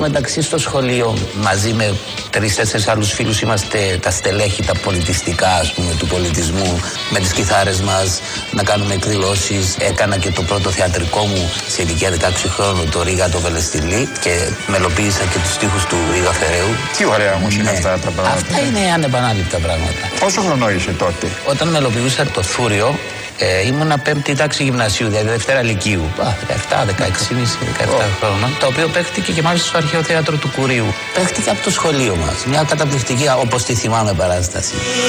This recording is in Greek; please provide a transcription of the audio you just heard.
μεταξύ στο σχολείο, μαζί με 3-4 άλλους φίλους, είμαστε τα στελέχη, τα πολιτιστικά, ας πούμε, του πολιτισμού, με τις κιθάρες μας, να κάνουμε εκδηλώσεις. Έκανα και το πρώτο θεατρικό μου σε ηλικία 16 χρόνων, το Ρίγα το Βελεστιλί, και μελοποίησα και τους στίχους του Ρίγα Φεραίου. Τι ωραία όμως είναι αυτά τα πράγματα. Αυτά είναι ανεπανάληπτα πράγματα. Πόσο χρονό είσαι τότε? Όταν μελοποιούσα το Θούριο, ήμουνα 5η τάξη γυμνασίου, δηλαδή Δευτέρα Λυκείου. 17, 16,5, 17 χρόνων. Το οποίο παίχτηκε και μάλιστα στο Αρχαίο Θέατρο του Κουρίου. Παίχτηκε από το σχολείο μας. Μια καταπληκτική, όπως τη θυμάμαι, παράσταση.